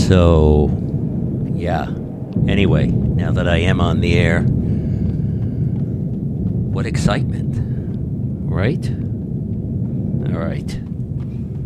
So, yeah. Anyway, now that I am on the air, what excitement, right? All right.